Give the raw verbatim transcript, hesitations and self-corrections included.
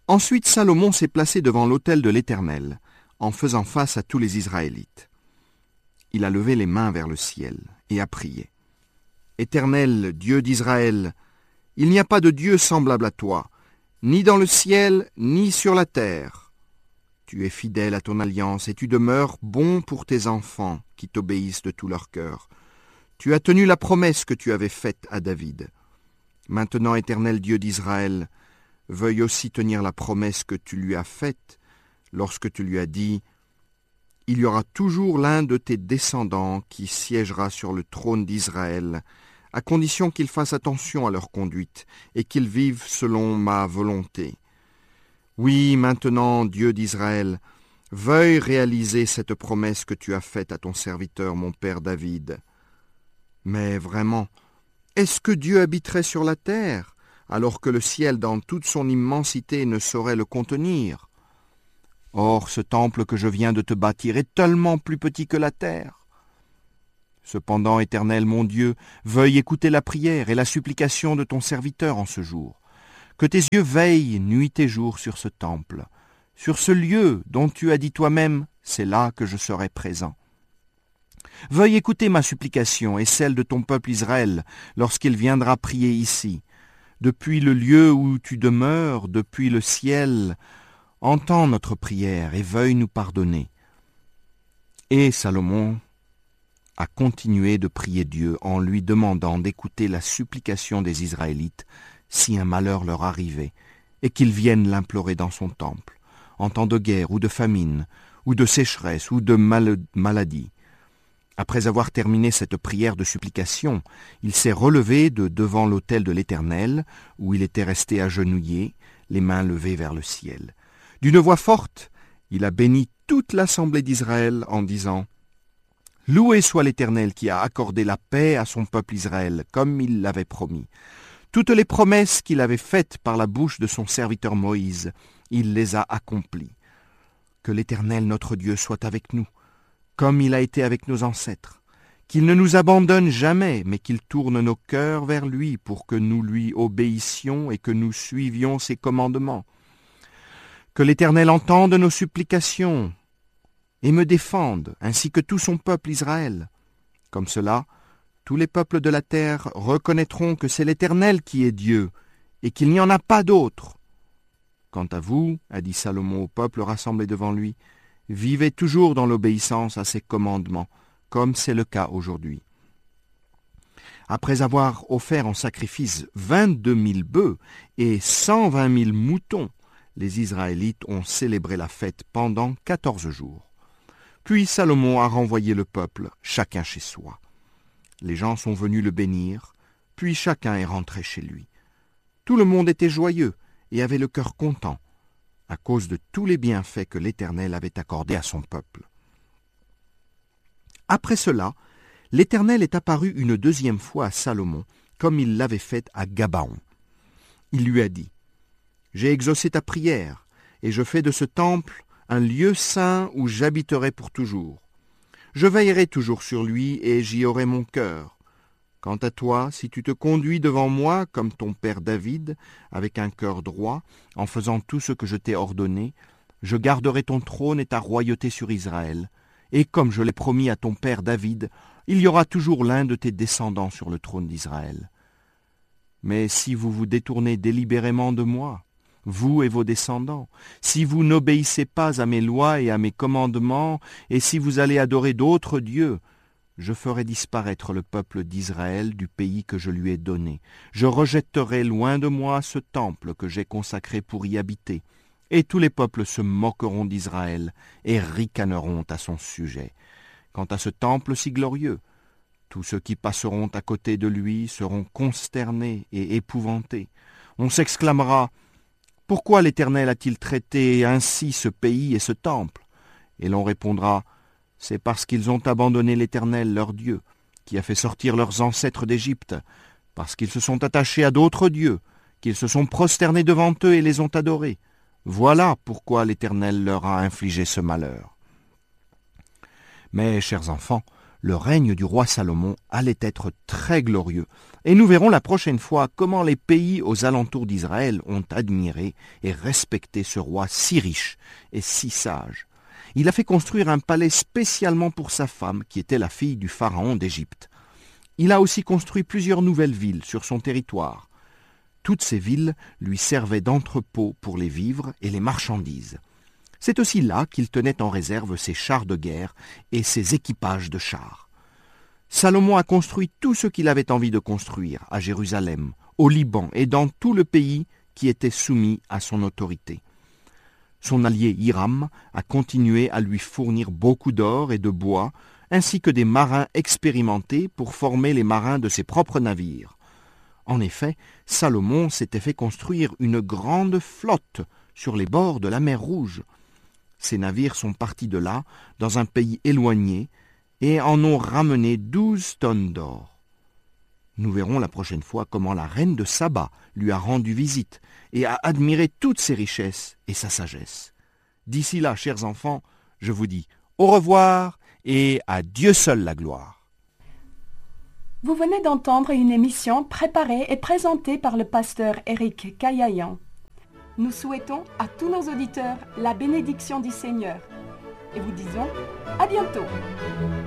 Ensuite Salomon s'est placé devant l'autel de l'Éternel, en faisant face à tous les Israélites. Il a levé les mains vers le ciel et a prié. Éternel, Dieu d'Israël, il n'y a pas de Dieu semblable à toi, ni dans le ciel, ni sur la terre. Tu es fidèle à ton alliance et tu demeures bon pour tes enfants qui t'obéissent de tout leur cœur. Tu as tenu la promesse que tu avais faite à David. Maintenant, Éternel Dieu d'Israël, veuille aussi tenir la promesse que tu lui as faite lorsque tu lui as dit « Il y aura toujours l'un de tes descendants qui siégera sur le trône d'Israël, à condition qu'ils fassent attention à leur conduite et qu'ils vivent selon ma volonté. Oui, maintenant, Dieu d'Israël, veuille réaliser cette promesse que tu as faite à ton serviteur, mon père David. Mais vraiment, est-ce que Dieu habiterait sur la terre, alors que le ciel dans toute son immensité ne saurait le contenir? Or, ce temple que je viens de te bâtir est tellement plus petit que la terre. Cependant, Éternel mon Dieu, veuille écouter la prière et la supplication de ton serviteur en ce jour. Que tes yeux veillent nuit et jour sur ce temple, sur ce lieu dont tu as dit toi-même, c'est là que je serai présent. Veuille écouter ma supplication et celle de ton peuple Israël lorsqu'il viendra prier ici. Depuis le lieu où tu demeures, depuis le ciel, entends notre prière et veuille nous pardonner. » Et Salomon a continué de prier Dieu en lui demandant d'écouter la supplication des Israélites si un malheur leur arrivait, et qu'ils viennent l'implorer dans son temple, en temps de guerre ou de famine, ou de sécheresse ou de mal- maladie. Après avoir terminé cette prière de supplication, il s'est relevé de devant l'autel de l'Éternel, où il était resté agenouillé, les mains levées vers le ciel. D'une voix forte, il a béni toute l'assemblée d'Israël en disant « Loué soit l'Éternel qui a accordé la paix à son peuple Israël, comme il l'avait promis. Toutes les promesses qu'il avait faites par la bouche de son serviteur Moïse, il les a accomplies. Que l'Éternel notre Dieu soit avec nous, comme il a été avec nos ancêtres, qu'il ne nous abandonne jamais, mais qu'il tourne nos cœurs vers lui pour que nous lui obéissions et que nous suivions ses commandements. Que l'Éternel entende nos supplications et me défende, ainsi que tout son peuple Israël. Comme cela, tous les peuples de la terre reconnaîtront que c'est l'Éternel qui est Dieu et qu'il n'y en a pas d'autre. Quant à vous, a dit Salomon au peuple rassemblé devant lui, vivez toujours dans l'obéissance à ses commandements, comme c'est le cas aujourd'hui. Après avoir offert en sacrifice vingt-deux mille bœufs et cent vingt mille moutons, les Israélites ont célébré la fête pendant quatorze jours. Puis Salomon a renvoyé le peuple, chacun chez soi. Les gens sont venus le bénir, puis chacun est rentré chez lui. Tout le monde était joyeux et avait le cœur content, à cause de tous les bienfaits que l'Éternel avait accordés à son peuple. Après cela, l'Éternel est apparu une deuxième fois à Salomon, comme il l'avait fait à Gabaon. Il lui a dit « J'ai exaucé ta prière, et je fais de ce temple un lieu saint où j'habiterai pour toujours. Je veillerai toujours sur lui, et j'y aurai mon cœur. Quant à toi, si tu te conduis devant moi comme ton père David, avec un cœur droit, en faisant tout ce que je t'ai ordonné, je garderai ton trône et ta royauté sur Israël. Et comme je l'ai promis à ton père David, il y aura toujours l'un de tes descendants sur le trône d'Israël. Mais si vous vous détournez délibérément de moi, vous et vos descendants, si vous n'obéissez pas à mes lois et à mes commandements, et si vous allez adorer d'autres dieux, je ferai disparaître le peuple d'Israël du pays que je lui ai donné. Je rejetterai loin de moi ce temple que j'ai consacré pour y habiter, et tous les peuples se moqueront d'Israël et ricaneront à son sujet. Quant à ce temple si glorieux, tous ceux qui passeront à côté de lui seront consternés et épouvantés. On s'exclamera « Pourquoi l'Éternel a-t-il traité ainsi ce pays et ce temple ?» Et l'on répondra « C'est parce qu'ils ont abandonné l'Éternel, leur Dieu, qui a fait sortir leurs ancêtres d'Égypte, parce qu'ils se sont attachés à d'autres dieux, qu'ils se sont prosternés devant eux et les ont adorés. Voilà pourquoi l'Éternel leur a infligé ce malheur. » Mais, chers enfants, le règne du roi Salomon allait être très glorieux, et nous verrons la prochaine fois comment les pays aux alentours d'Israël ont admiré et respecté ce roi si riche et si sage. Il a fait construire un palais spécialement pour sa femme, qui était la fille du pharaon d'Égypte. Il a aussi construit plusieurs nouvelles villes sur son territoire. Toutes ces villes lui servaient d'entrepôt pour les vivres et les marchandises. C'est aussi là qu'il tenait en réserve ses chars de guerre et ses équipages de chars. Salomon a construit tout ce qu'il avait envie de construire à Jérusalem, au Liban et dans tout le pays qui était soumis à son autorité. Son allié Hiram a continué à lui fournir beaucoup d'or et de bois, ainsi que des marins expérimentés pour former les marins de ses propres navires. En effet, Salomon s'était fait construire une grande flotte sur les bords de la mer Rouge. Ces navires sont partis de là, dans un pays éloigné, et en ont ramené douze tonnes d'or. Nous verrons la prochaine fois comment la reine de Saba lui a rendu visite et a admiré toutes ses richesses et sa sagesse. D'ici là, chers enfants, je vous dis au revoir et à Dieu seul la gloire. Vous venez d'entendre une émission préparée et présentée par le pasteur Éric Caillayan. Nous souhaitons à tous nos auditeurs la bénédiction du Seigneur et vous disons à bientôt.